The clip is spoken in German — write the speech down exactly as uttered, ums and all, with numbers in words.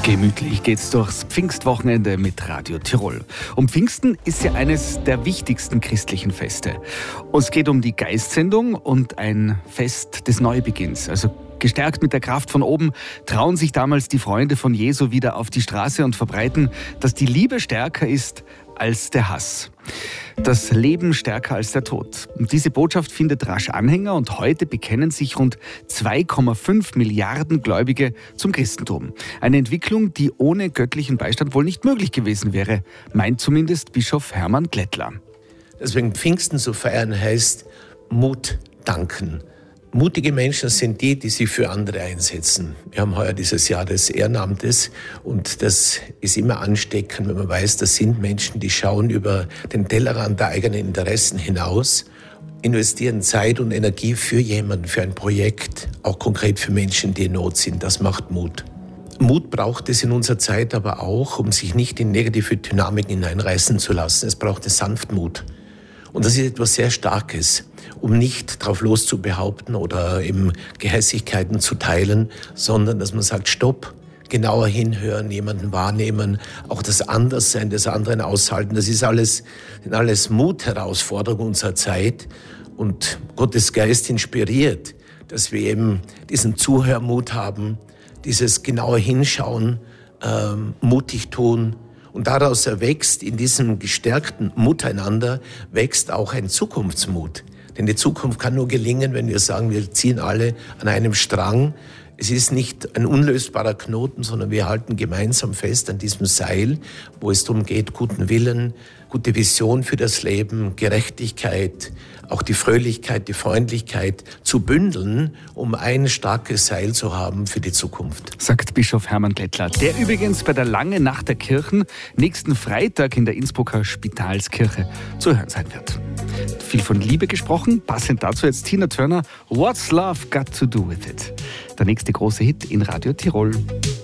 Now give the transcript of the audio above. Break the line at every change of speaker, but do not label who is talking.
Gemütlich geht's durchs Pfingstwochenende mit Radio Tirol. Und Pfingsten ist ja eines der wichtigsten christlichen Feste. Und es geht um die Geistsendung und ein Fest des Neubeginns. Also gestärkt mit der Kraft von oben trauen sich damals die Freunde von Jesu wieder auf die Straße und verbreiten, dass die Liebe stärker ist als der Hass. Das Leben stärker als der Tod. Und diese Botschaft findet rasch Anhänger und heute bekennen sich rund zwei Komma fünf Milliarden Gläubige zum Christentum. Eine Entwicklung, die ohne göttlichen Beistand wohl nicht möglich gewesen wäre, meint zumindest Bischof Hermann Glättler.
Deswegen Pfingsten zu feiern heißt Mut danken. Mutige Menschen sind die, die sich für andere einsetzen. Wir haben heuer dieses Jahr des Ehrenamtes und das ist immer ansteckend, wenn man weiß, das sind Menschen, die schauen über den Tellerrand der eigenen Interessen hinaus, investieren Zeit und Energie für jemanden, für ein Projekt, auch konkret für Menschen, die in Not sind. Das macht Mut. Mut braucht es in unserer Zeit aber auch, um sich nicht in negative Dynamiken hineinreißen zu lassen. Es braucht es Sanftmut. Und das ist etwas sehr Starkes, um nicht drauf loszubehaupten oder eben Gehässigkeiten zu teilen, sondern dass man sagt, stopp, genauer hinhören, jemanden wahrnehmen, auch das Anderssein des anderen aushalten. Das ist alles, sind alles Mutherausforderungen unserer Zeit und Gottes Geist inspiriert, dass wir eben diesen Zuhörmut haben, dieses genaue Hinschauen, ähm, mutig tun. Und daraus erwächst, in diesem gestärkten Miteinander, wächst auch ein Zukunftsmut. Denn die Zukunft kann nur gelingen, wenn wir sagen, wir ziehen alle an einem Strang. Es ist nicht ein unlösbarer Knoten, sondern wir halten gemeinsam fest an diesem Seil, wo es darum geht, guten Willen, gute Vision für das Leben, Gerechtigkeit, auch die Fröhlichkeit, die Freundlichkeit zu bündeln, um ein starkes Seil zu haben für die Zukunft.
Sagt Bischof Hermann Glättler, der übrigens bei der Lange Nacht der Kirchen nächsten Freitag in der Innsbrucker Spitalskirche zu hören sein wird. Viel von Liebe gesprochen, passend dazu jetzt Tina Turner, What's Love Got to Do With It? Der nächste große Hit in Radio Tirol.